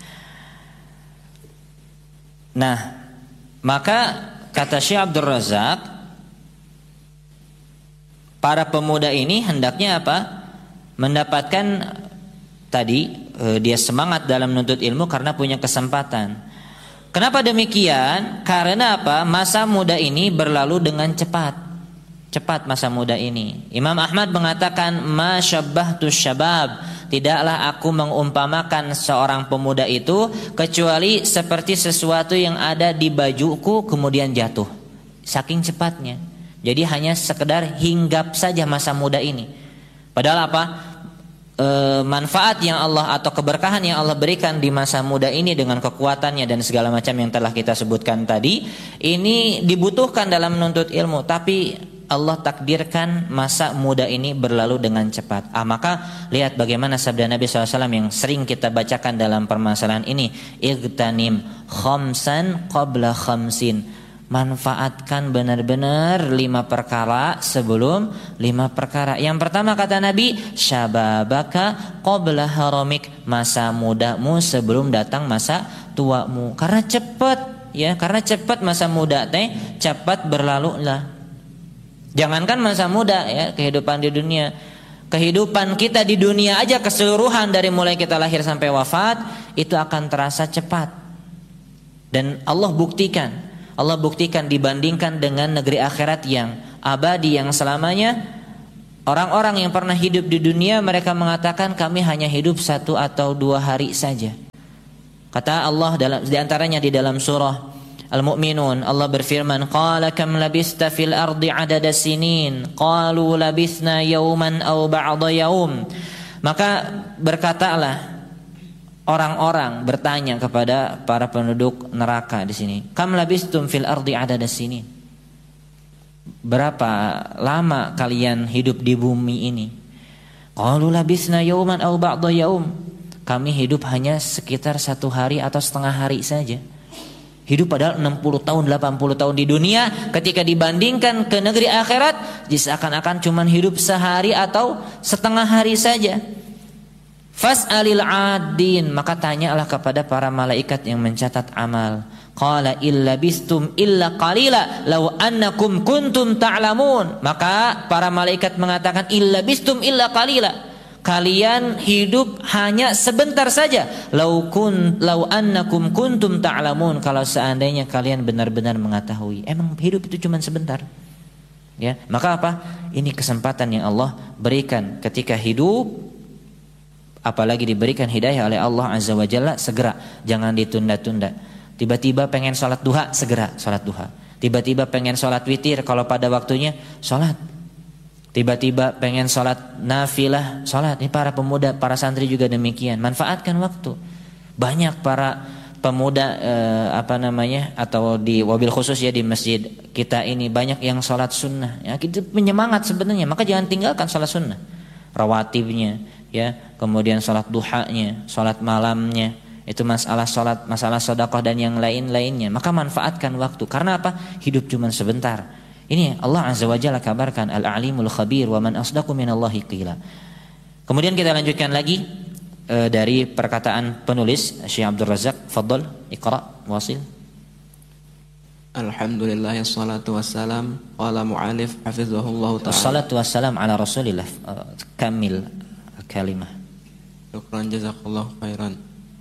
Nah, maka kata Syekh Abdul Razak, para pemuda ini hendaknya apa? Mendapatkan tadi eh, dia semangat dalam menuntut ilmu karena punya kesempatan. Kenapa demikian? Karena apa? Masa muda ini berlalu dengan cepat. Cepat masa muda ini. Imam Ahmad mengatakan, "Ma syabbahtu syabab." Tidaklah aku mengumpamakan seorang pemuda itu kecuali seperti sesuatu yang ada di bajuku kemudian jatuh. Saking cepatnya. Jadi hanya sekedar hinggap saja masa muda ini. Padahal apa? E, manfaat yang Allah atau keberkahan yang Allah berikan di masa muda ini dengan kekuatannya dan segala macam yang telah kita sebutkan tadi, ini dibutuhkan dalam menuntut ilmu, tapi Allah takdirkan masa muda ini berlalu dengan cepat. Ah, maka lihat bagaimana sabda Nabi shallallahu alaihi wasallam yang sering kita bacakan dalam permasalahan ini, igtanim khamsan qabla khamsin. Manfaatkan benar-benar lima perkara sebelum lima perkara. Yang pertama kata Nabi, syababaka qabla haramik, masa mudamu sebelum datang masa tuamu. Karena cepat, ya, karena cepat masa muda teh cepat berlalu lah. Jangankan masa muda, ya, kehidupan di dunia. kehidupan kita di dunia aja keseluruhan dari mulai kita lahir sampai wafat itu akan terasa cepat. Dan Allah buktikan, Allah buktikan dibandingkan dengan negeri akhirat yang abadi, yang selamanya. Orang-orang yang pernah hidup di dunia mereka mengatakan kami hanya hidup satu atau dua hari saja. Kata Allah dalam di antaranya di dalam surah Al-Mu'minun, Allah berfirman, qala kam labista fil ardi adada sinin qalu labithna yawman aw ba'da yawm. Maka berkatalah orang-orang bertanya kepada para penduduk neraka di sini, kam labistum fil ardi adada sinin, berapa lama kalian hidup di bumi ini? Qalu labisna yawman aw ba'da yawm, kami hidup hanya sekitar satu hari atau setengah hari saja. Hidup padahal enam puluh tahun, delapan puluh tahun di dunia, ketika dibandingkan ke negeri akhirat seakan-akan cuman hidup sehari atau setengah hari saja. Fas'alil 'adin, maka tanyalah kepada para malaikat yang mencatat amal. Qala illa bistum illa qalila law annakum kuntum ta'lamun. Maka para malaikat mengatakan illa bistum illa qalila, kalian hidup hanya sebentar saja. Lau kun lau annakum kuntum ta'lamun, kalau seandainya kalian benar-benar mengetahui, emang hidup itu cuma sebentar. Ya, maka apa? Ini kesempatan yang Allah berikan ketika hidup, apalagi diberikan hidayah oleh Allah Azza wa Jalla, segera, jangan ditunda-tunda. Tiba-tiba pengen sholat duha, segera sholat duha. Tiba-tiba pengen sholat witir, kalau pada waktunya sholat. Tiba-tiba pengen sholat nafilah, sholat. Ini para pemuda, para santri juga demikian. Manfaatkan waktu. Banyak para pemuda eh, apa namanya, atau di wabil khusus ya di masjid kita ini banyak yang sholat sunnah. Ya, kita penyemangat sebenarnya. Maka jangan tinggalkan sholat sunnah, rawatibnya, ya, kemudian sholat duhanya, sholat malamnya. Itu masalah sholat, masalah sedekah dan yang lain-lainnya. Maka manfaatkan waktu. Karena apa? Hidup cuma sebentar. Ini Allah Azza wa Jalla kabarkan, Al-Alimul Khabir wa man asdaqu minallahi qila. Kemudian kita lanjutkan lagi e, dari perkataan penulis Syekh Abdul Razak. Fadhal, Iqra, wasil. Alhamdulillah, wassalatu wassalam ala mu'alif hafizahullah ta'ala. Wassalatu wassalam ala Rasulillah. Kamil kalimah. Syukran jazakallahu khairan.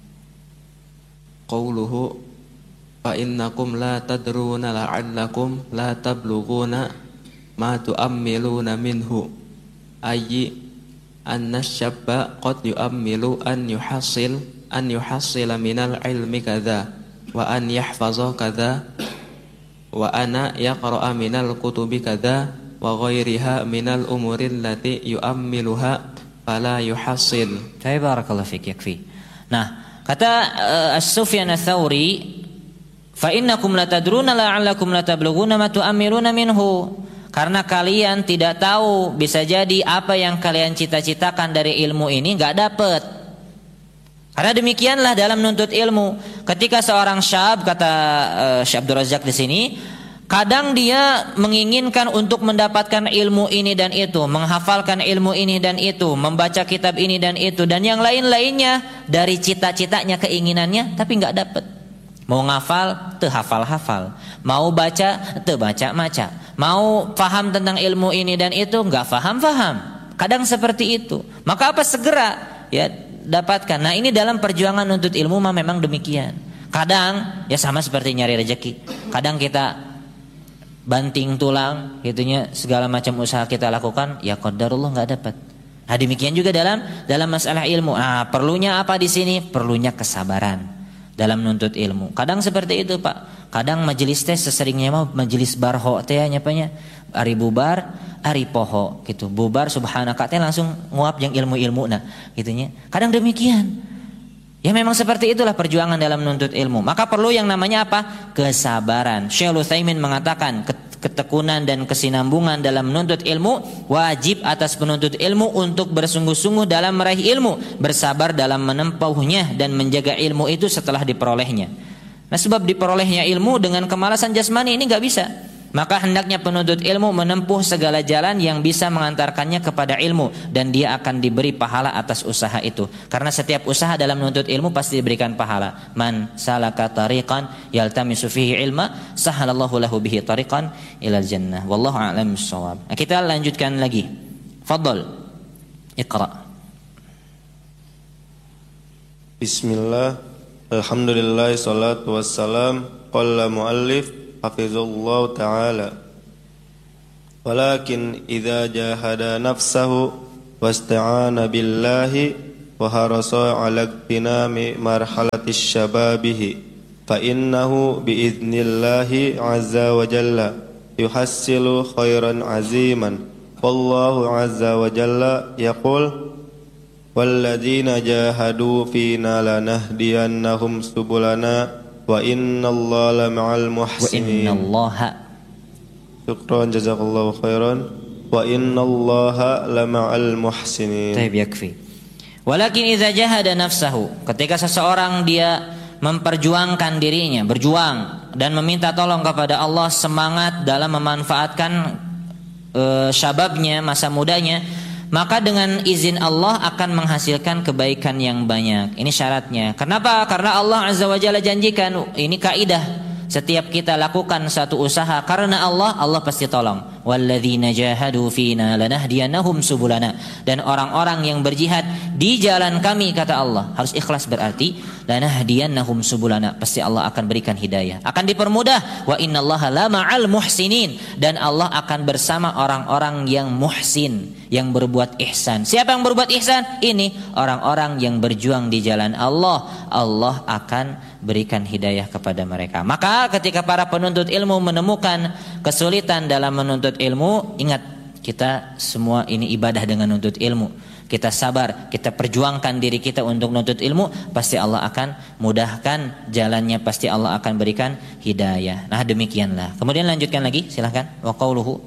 Qauluhu fa innakum la tadruna la'allakum la tablughuna ma tu'ammiluna minhu, ayyi anna syabba qad yu'ammilu an yuhassil an yuhassila minal ilmi kadza wa an yahfaza kadza wa ana yaqra'a minal kutubi kadza wa ghairiha minal umuri allati yu'ammiluha fala yuhassil. Barakallahu fik, yakfi. Nah, kata uh, As-Sufyan Ats-Tsauri, fa innakum la tadruna la'allakum la tablughuna ma tu'ammiruna minhu, karena kalian tidak tahu, bisa jadi apa yang kalian cita-citakan dari ilmu ini enggak dapat. Karena demikianlah dalam menuntut ilmu. Ketika seorang syab, kata uh, Syekh Abdul Razak di sini, kadang dia menginginkan untuk mendapatkan ilmu ini dan itu, menghafalkan ilmu ini dan itu, membaca kitab ini dan itu, dan yang lain-lainnya dari cita-citanya, keinginannya, tapi nggak dapat. Mau ngafal, teu hafal-hafal. Mau baca, teu baca-baca. Mau paham tentang ilmu ini dan itu, nggak paham-paham. Kadang seperti itu. Maka apa? Segera ya dapatkan. Nah, ini dalam perjuangan nuntut ilmu mah memang demikian. Kadang ya sama seperti nyari rezeki. Kadang kita banting tulang, gitunya, segala macam usaha kita lakukan, ya qadarullah nggak dapat. Nah, demikian juga dalam dalam masalah ilmu. Nah, perlunya apa di sini? Perlunya kesabaran dalam menuntut ilmu. Kadang seperti itu, Pak. Kadang majelis teh seseringnya mah majelis barho teh nyapanya, ari bubar, ari poho gitu. Bubar subhanaka teh langsung nguap yang ilmu-ilmu nah, gitunya. Kadang demikian. Ya memang seperti itulah perjuangan dalam menuntut ilmu. Maka perlu yang namanya apa? Kesabaran. Syekh Utsaimin mengatakan ketekunan dan kesinambungan dalam menuntut ilmu wajib atas penuntut ilmu untuk bersungguh-sungguh dalam meraih ilmu, bersabar dalam menempuhnya dan menjaga ilmu itu setelah diperolehnya. Nah, sebab diperolehnya ilmu dengan kemalasan jasmani ini nggak bisa. Maka hendaknya penuntut ilmu menempuh segala jalan yang bisa mengantarkannya kepada ilmu, dan dia akan diberi pahala atas usaha itu. Karena setiap usaha dalam menuntut ilmu pasti diberikan pahala. Man salaka tariqan yaltamisu fihi ilma sahalallahu lahu bihi tariqan ilal jannah. Wallahu a'lam bissawab. Nah, kita lanjutkan lagi. Fadhal. Iqra. Bismillah, alhamdulillah, salatu wassalam. Qala muallif hafizallahu ta'ala. Walakin idza jahada nafsahu wasta'ana billahi wa harasa 'ala igtinami marhalati syababihi fa innahu biidnillahi 'azza wa jalla yuhassilu khairan 'aziman. Wallahu 'azza wa jalla yaqul walladzina jahadu fina lanahdiyannahum subulana wa innallaha lama'al muhsinin. Wa innallaha. Syukran jazakallahu khairan. Wa innallaha lama'al muhsinin. Baik, yakfi. Walakin idza jahada nafsahu, ketika seseorang dia memperjuangkan dirinya, berjuang dan meminta tolong kepada Allah, semangat dalam memanfaatkan uh, syababnya, masa mudanya, maka dengan izin Allah akan menghasilkan kebaikan yang banyak. Ini syaratnya. Kenapa? Karena Allah Azza wa Jalla janjikan, ini kaidah. Setiap kita lakukan satu usaha karena Allah, Allah pasti tolong. Walladzina jahadu fina lanahdiyannahum subulana. Dan orang-orang yang berjihad di jalan kami, kata Allah, harus ikhlas berarti lanahdiyannahum subulana, pasti Allah akan berikan hidayah, akan dipermudah. Wa innallaha lama'al muhsinin, dan Allah akan bersama orang-orang yang muhsin, yang berbuat ihsan. Siapa yang berbuat ihsan? Ini orang-orang yang berjuang di jalan Allah. Allah akan berikan hidayah kepada mereka. Maka ketika para penuntut ilmu menemukan kesulitan dalam menuntut ilmu, ingat, kita semua ini ibadah dengan menuntut ilmu. Kita sabar, kita perjuangkan diri kita untuk menuntut ilmu, pasti Allah akan mudahkan jalannya, pasti Allah akan berikan hidayah. Nah, demikianlah. Kemudian lanjutkan lagi, silahkan. Wa qauluhu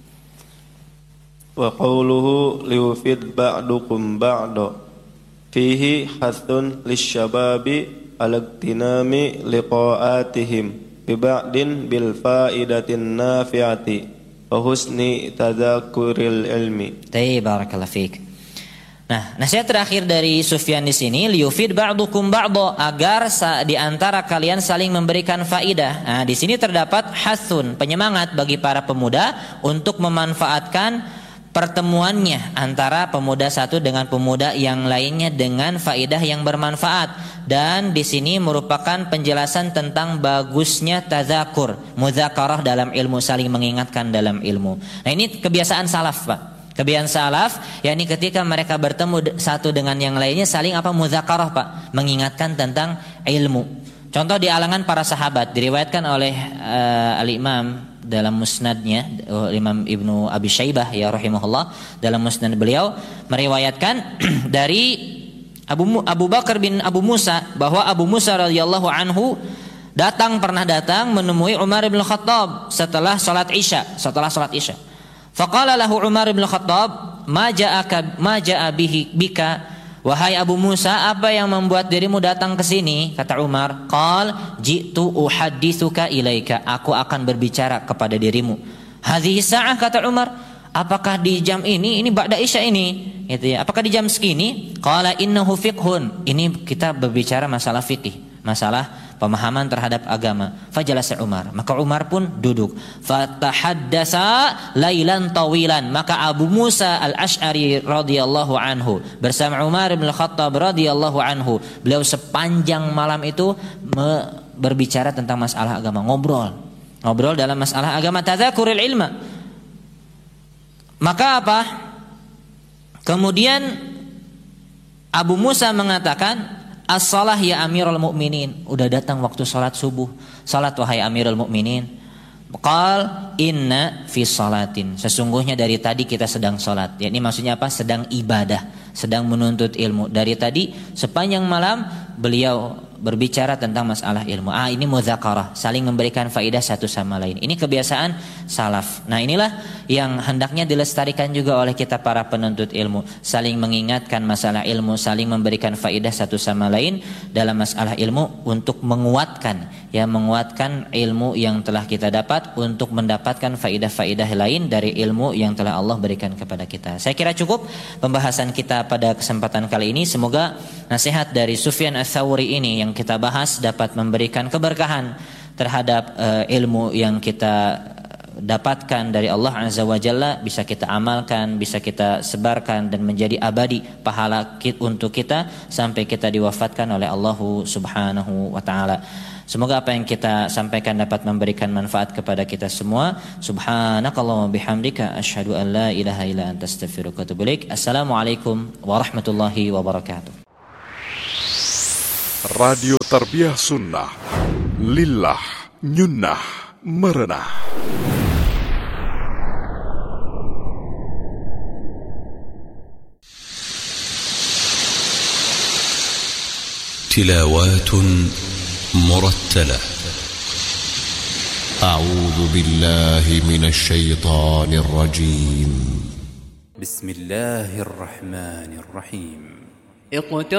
Wa qawluhu liwfid ba'dukum ba'da fihi hathun lisyababi al-iktinami liqa'atihim biba'din bil fa'idatin nafi'ati wa husni tadzakuril ilmi. Baik, barakallahu fiik. Nah, nasihat terakhir dari Sufyan di sini, liyufid ba'dukum ba'da, agar di antara kalian saling memberikan faidah. Nah, di sini terdapat hathun, penyemangat bagi para pemuda untuk memanfaatkan pertemuannya antara pemuda satu dengan pemuda yang lainnya dengan faidah yang bermanfaat. Dan di sini merupakan penjelasan tentang bagusnya tazakur, mudzakarah dalam ilmu, saling mengingatkan dalam ilmu. Nah, ini kebiasaan salaf, Pak. Kebiasaan salaf, yakni ketika mereka bertemu satu dengan yang lainnya saling apa? Mudzakarah, Pak, mengingatkan tentang ilmu. Contoh di alangan para sahabat diriwayatkan oleh uh, al-Imam dalam musnadnya, uh, Imam Ibnu Abi Syaibah ya rahimahullah, dalam musnad beliau meriwayatkan dari Abu Abu Bakar bin Abu Musa bahwa Abu Musa radhiyallahu anhu datang pernah datang menemui Umar bin Khattab setelah salat Isya, setelah salat Isya. Faqala lahu Umar bin Khattab, "Ma ja'aka ma ja'a bihi bika?" Wahai Abu Musa, apa yang membuat dirimu datang ke sini? Kata Umar, "Qal ji'tu uhadditsuka ilaika." Aku akan berbicara kepada dirimu. Hadhihi sa'ah, kata Umar, apakah di jam ini? Ini ba'da Isya ini. Gitu ya. Apakah di jam segini? Qala innahu fiqhun. Ini kita berbicara masalah fikih, masalah pemahaman terhadap agama. Fajalasa Umar, maka Umar pun duduk. Fatahaddasa lailan tawilan, maka Abu Musa al-Ash'ari radhiyallahu anhu bersama Umar bin Khattab radhiyallahu anhu, beliau sepanjang malam itu me- berbicara tentang masalah agama, ngobrol. Ngobrol dalam masalah agama, tadzakurul ilma. Maka apa? Kemudian Abu Musa mengatakan, as-salah ya Amirul Mukminin. Udah datang waktu salat subuh. Salat wahai Amirul Mukminin. Qal inna fi salatin. Sesungguhnya dari tadi kita sedang salat. Ya, ini maksudnya apa? Sedang ibadah, sedang menuntut ilmu. Dari tadi sepanjang malam beliau berbicara tentang masalah ilmu. Ah, ini mudzakarah, saling memberikan faidah satu sama lain. Ini kebiasaan salaf. Nah, inilah yang hendaknya dilestarikan juga oleh kita para penuntut ilmu, saling mengingatkan masalah ilmu, saling memberikan faidah satu sama lain dalam masalah ilmu untuk menguatkan, ya menguatkan ilmu yang telah kita dapat untuk mendapatkan faidah-faidah lain dari ilmu yang telah Allah berikan kepada kita. Saya kira cukup pembahasan kita pada kesempatan kali ini. Semoga nasihat dari Sufyan Ats-Tsauri ini yang kita bahas dapat memberikan keberkahan terhadap uh, ilmu yang kita dapatkan dari Allah Azza wa Jalla bisa kita amalkan, bisa kita sebarkan dan menjadi abadi pahala untuk kita sampai kita diwafatkan oleh Allah Subhanahu wa taala. Semoga apa yang kita sampaikan dapat memberikan manfaat kepada kita semua. Subhanakallahumma bihamdika asyhadu an la ilaha illa anta astaghfiruka wa atubu ilaik. Assalamualaikum warahmatullahi wabarakatuh. Radio Tarbiyah Sunnah, lillah, nyunnah, merenah. تلاوات مرتلة. أعوذ بالله من الشيطان الرجيم. بسم الله الرحمن الرحيم.